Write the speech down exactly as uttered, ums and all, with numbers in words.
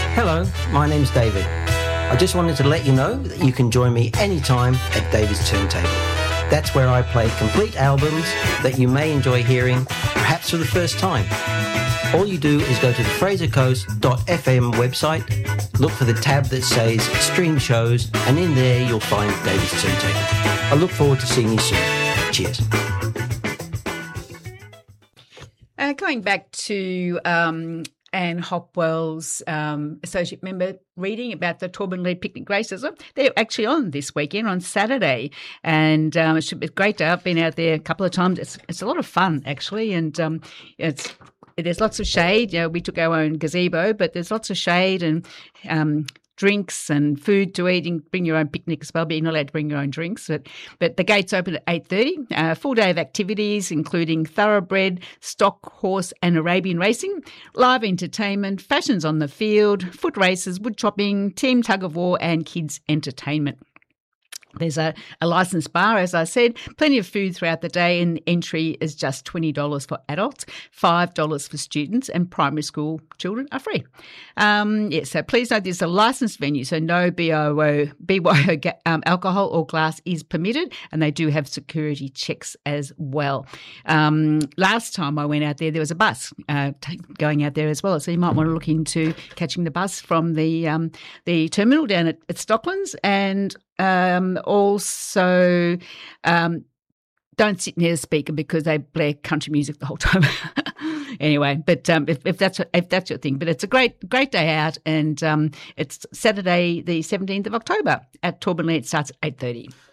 Hello, my name's David. I just wanted to let you know that you can join me anytime at David's Turntable. That's where I play complete albums that you may enjoy hearing, perhaps for the first time. All you do is go to the fraser coast dot f m website, look for the tab that says Stream Shows, and in there you'll find David's Turntable. I look forward to seeing you soon. Cheers. Uh, going back to um, Anne Hopwell's um, associate member reading about the Torbanlea Picnic Races. They're actually on this weekend on Saturday, and um, it should be a great day. I've been out there a couple of times. It's it's a lot of fun actually, and um, it's there's lots of shade. You know, we took our own gazebo, but there's lots of shade and um, drinks and food to eat, and bring your own picnic as well, but you're not allowed to bring your own drinks. But, but the gates open at eight thirty, a full day of activities including thoroughbred, stock, horse and Arabian racing, live entertainment, fashions on the field, foot races, wood chopping, team tug of war and kids entertainment. There's a, a licensed bar, as I said, plenty of food throughout the day, and entry is just twenty dollars for adults, five dollars for students, and primary school children are free. Um, yeah, so please note this is a licensed venue, so no B O O, B Y O um, alcohol or glass is permitted, and they do have security checks as well. Um, last time I went out there, there was a bus uh, t- going out there as well, so you might want to look into catching the bus from the um, the terminal down at, at Stocklands, and Um, also, um, don't sit near the speaker because they play country music the whole time. Anyway, but um, if, if that's if that's your thing, but it's a great great day out, and um, it's Saturday the seventeenth of October at Torbanlea. It starts at eight thirty.